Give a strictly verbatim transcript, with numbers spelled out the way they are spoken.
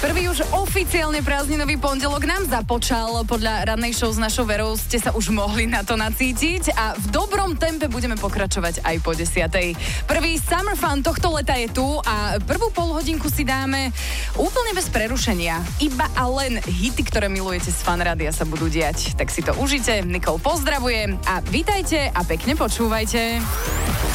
Prvý už oficiálne prázdninový pondelok nám započal. Podľa rannej show s našou Verou ste sa už mohli na to nacítiť a v dobrom tempe budeme pokračovať aj po desiatej. Prvý Summer Fun tohto leta je tu a prvú polhodinku si dáme úplne bez prerušenia. Iba a len hity, ktoré milujete z Fan Rádia sa budú diať. Tak si to užite. Nikol pozdravuje a vítajte a pekne počúvajte.